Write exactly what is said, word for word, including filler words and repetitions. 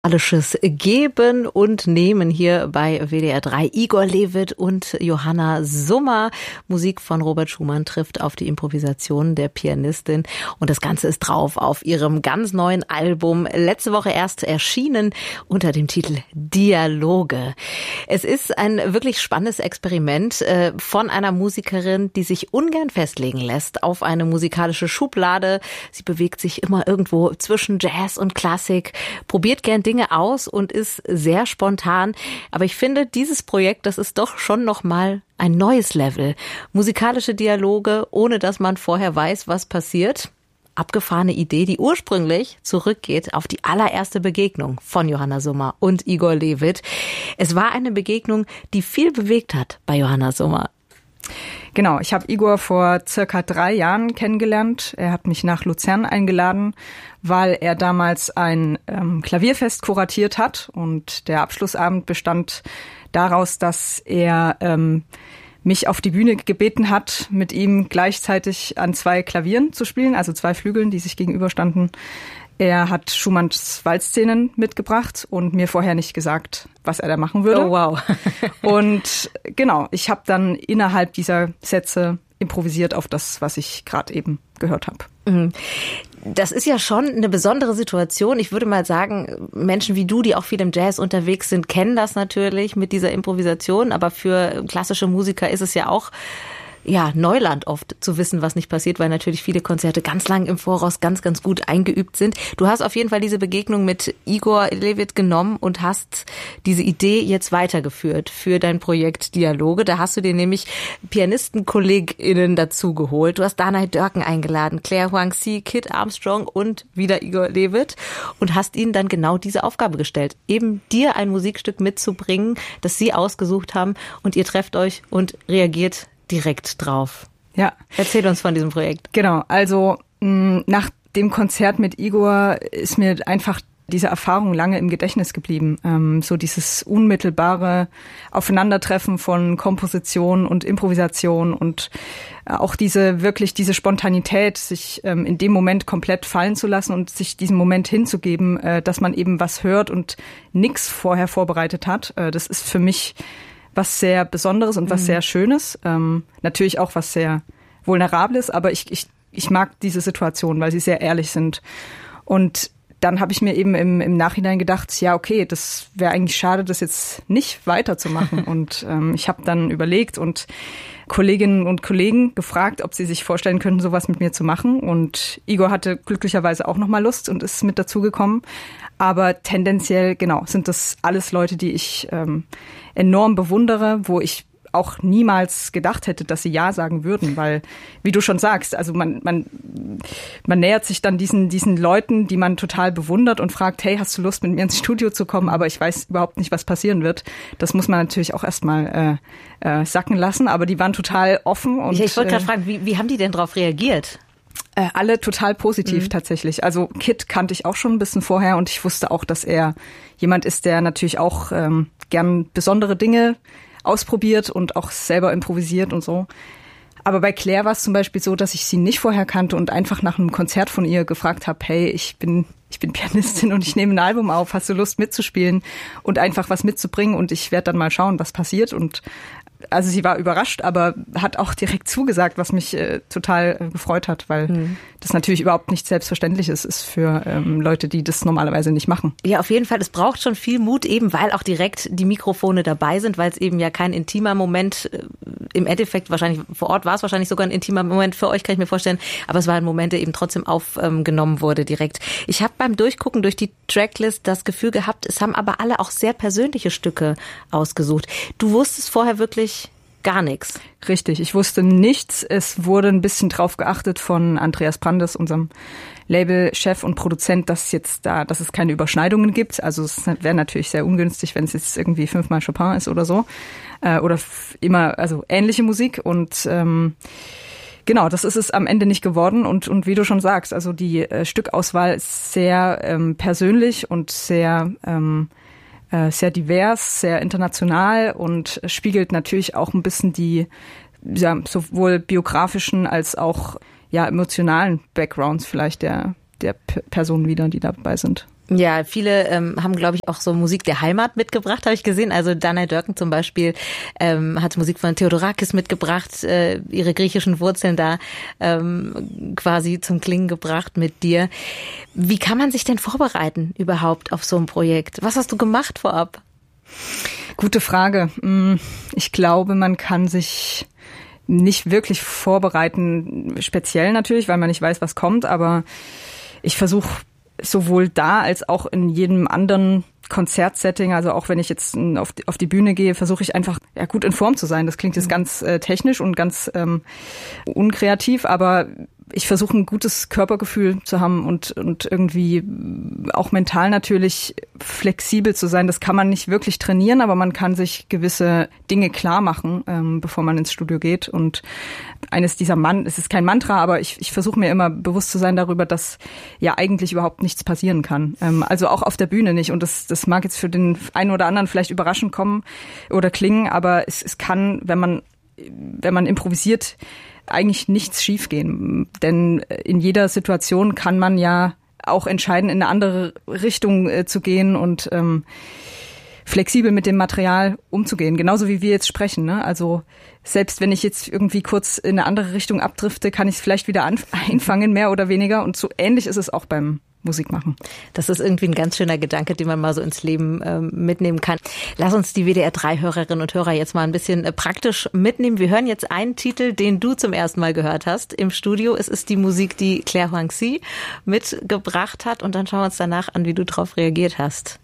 Musikalisches Geben und Nehmen hier bei W D R drei. Igor Levit und Johanna Summer. Musik von Robert Schumann trifft auf die Improvisation der Pianistin. Und das Ganze ist drauf auf ihrem ganz neuen Album. Letzte Woche erst erschienen unter dem Titel Dialoge. Es ist ein wirklich spannendes Experiment äh, von einer Musikerin, die sich ungern festlegen lässt auf eine musikalische Schublade. Sie bewegt sich immer irgendwo zwischen Jazz und Klassik, probiert gern Dinge aus und ist sehr spontan. Aber ich finde, dieses Projekt, das ist doch schon nochmal ein neues Level. Musikalische Dialoge, ohne dass man vorher weiß, was passiert. Abgefahrene Idee, die ursprünglich zurückgeht auf die allererste Begegnung von Johanna Summer und Igor Levit. Es war eine Begegnung, die viel bewegt hat bei Johanna Summer. Genau, ich habe Igor vor circa drei Jahren kennengelernt. Er hat mich nach Luzern eingeladen, weil er damals ein ähm, Klavierfest kuratiert hat. Und der Abschlussabend bestand daraus, dass er ähm, mich auf die Bühne gebeten hat, mit ihm gleichzeitig an zwei Klavieren zu spielen, also zwei Flügeln, die sich gegenüberstanden. Er hat Schumanns Waldszenen mitgebracht und mir vorher nicht gesagt, was er da machen würde. Oh, wow. Und genau, ich habe dann innerhalb dieser Sätze improvisiert auf das, was ich gerade eben gehört habe. Das ist ja schon eine besondere Situation. Ich würde mal sagen, Menschen wie du, die auch viel im Jazz unterwegs sind, kennen das natürlich mit dieser Improvisation. Aber für klassische Musiker ist es ja auch ja, Neuland oft zu wissen, was nicht passiert, weil natürlich viele Konzerte ganz lang im Voraus ganz, ganz gut eingeübt sind. Du hast auf jeden Fall diese Begegnung mit Igor Levit genommen und hast diese Idee jetzt weitergeführt für dein Projekt Dialoge. Da hast du dir nämlich PianistenkollegInnen dazu geholt. Du hast Danai Dörken eingeladen, Claire Huang-Si, Kit Armstrong und wieder Igor Levit und hast ihnen dann genau diese Aufgabe gestellt, eben dir ein Musikstück mitzubringen, das sie ausgesucht haben und ihr trefft euch und reagiert direkt drauf. Ja. Erzähl uns von diesem Projekt. Genau, also mh, nach dem Konzert mit Igor ist mir einfach diese Erfahrung lange im Gedächtnis geblieben. Ähm, so dieses unmittelbare Aufeinandertreffen von Komposition und Improvisation und äh, auch diese wirklich diese Spontanität, sich ähm, in dem Moment komplett fallen zu lassen und sich diesem Moment hinzugeben, äh, dass man eben was hört und nichts vorher vorbereitet hat. Äh, das ist für mich was sehr Besonderes und was mhm. sehr Schönes. Ähm, natürlich auch was sehr Vulnerables, aber ich, ich, ich mag diese Situation, weil sie sehr ehrlich sind. Und dann habe ich mir eben im, im Nachhinein gedacht, ja okay, das wäre eigentlich schade, das jetzt nicht weiterzumachen. Und ähm, ich habe dann überlegt und Kolleginnen und Kollegen gefragt, ob sie sich vorstellen könnten, sowas mit mir zu machen. Und Igor hatte glücklicherweise auch nochmal Lust und ist mit dazugekommen. Aber tendenziell, genau, sind das alles Leute, die ich ähm, enorm bewundere, wo ich auch niemals gedacht hätte, dass sie Ja sagen würden, weil, wie du schon sagst, also man man man nähert sich dann diesen diesen Leuten, die man total bewundert und fragt, hey, hast du Lust, mit mir ins Studio zu kommen? Aber ich weiß überhaupt nicht, was passieren wird. Das muss man natürlich auch erstmal äh, äh, sacken lassen, aber die waren total offen. Und ich, ich wollte gerade äh, fragen, wie, wie haben die denn darauf reagiert? Äh, alle total positiv mhm. tatsächlich. Also Kit kannte ich auch schon ein bisschen vorher und ich wusste auch, dass er jemand ist, der natürlich auch ähm, gern besondere Dinge ausprobiert und auch selber improvisiert und so. Aber bei Claire war es zum Beispiel so, dass ich sie nicht vorher kannte und einfach nach einem Konzert von ihr gefragt habe, hey, ich bin ich bin Pianistin und ich nehme ein Album auf, hast du Lust mitzuspielen und einfach was mitzubringen und ich werde dann mal schauen, was passiert. Und also sie war überrascht, aber hat auch direkt zugesagt, was mich äh, total äh, gefreut hat, weil mhm. das natürlich überhaupt nicht selbstverständlich ist, ist für ähm, Leute, die das normalerweise nicht machen. Ja, auf jeden Fall. Es braucht schon viel Mut, eben weil auch direkt die Mikrofone dabei sind, weil es eben ja kein intimer Moment, äh, im Endeffekt wahrscheinlich vor Ort war es wahrscheinlich sogar ein intimer Moment für euch, kann ich mir vorstellen, aber es war ein Moment, der eben trotzdem aufgenommen ähm, wurde direkt. Ich habe beim Durchgucken durch die Tracklist das Gefühl gehabt, es haben aber alle auch sehr persönliche Stücke ausgesucht. Du wusstest vorher wirklich gar nichts. Richtig, ich wusste nichts. Es wurde ein bisschen drauf geachtet von Andreas Brandes, unserem Labelchef und Produzent, dass jetzt da, dass es keine Überschneidungen gibt. Also es wäre natürlich sehr ungünstig, wenn es jetzt irgendwie fünfmal Chopin ist oder so. Äh, oder f- immer, also ähnliche Musik. Und ähm, genau, das ist es am Ende nicht geworden. Und, und wie du schon sagst, also die äh, Stückauswahl ist sehr ähm, persönlich und sehr ähm, sehr divers, sehr international und spiegelt natürlich auch ein bisschen die ja, sowohl biografischen als auch ja emotionalen Backgrounds vielleicht der der P- Personen wider, die dabei sind. Ja, viele ähm, haben, glaube ich, auch so Musik der Heimat mitgebracht, habe ich gesehen. Also Danai Dörken zum Beispiel ähm, hat Musik von Theodorakis mitgebracht, äh, ihre griechischen Wurzeln da ähm, quasi zum Klingen gebracht mit dir. Wie kann man sich denn vorbereiten überhaupt auf so ein Projekt? Was hast du gemacht vorab? Gute Frage. Ich glaube, man kann sich nicht wirklich vorbereiten, speziell natürlich, weil man nicht weiß, was kommt, aber ich versuche sowohl da als auch in jedem anderen Konzertsetting, also auch wenn ich jetzt auf die, auf die Bühne gehe, versuche ich einfach ja, gut in Form zu sein. Das klingt jetzt ganz äh, technisch und ganz ähm, unkreativ, aber ich versuche ein gutes Körpergefühl zu haben und und irgendwie auch mental natürlich flexibel zu sein. Das kann man nicht wirklich trainieren, aber man kann sich gewisse Dinge klar machen, ähm, bevor man ins Studio geht. Und eines dieser Man, es ist kein Mantra, aber ich ich versuche mir immer bewusst zu sein darüber, dass ja eigentlich überhaupt nichts passieren kann. Ähm, also auch auf der Bühne nicht. Und das das mag jetzt für den einen oder anderen vielleicht überraschend kommen oder klingen, aber es es kann, wenn man wenn man improvisiert, eigentlich nichts schiefgehen. Denn in jeder Situation kann man ja auch entscheiden, in eine andere Richtung äh, zu gehen und ähm, flexibel mit dem Material umzugehen. Genauso wie wir jetzt sprechen. Ne? Also selbst wenn ich jetzt irgendwie kurz in eine andere Richtung abdrifte, kann ich es vielleicht wieder anf- einfangen, mehr oder weniger. Und so ähnlich ist es auch beim Musik machen. Das ist irgendwie ein ganz schöner Gedanke, den man mal so ins Leben ähm, mitnehmen kann. Lass uns die W D R drei Hörerinnen und Hörer jetzt mal ein bisschen äh, praktisch mitnehmen. Wir hören jetzt einen Titel, den du zum ersten Mal gehört hast im Studio. Es ist die Musik, die Claire Huang-Si mitgebracht hat. Und dann schauen wir uns danach an, wie du darauf reagiert hast.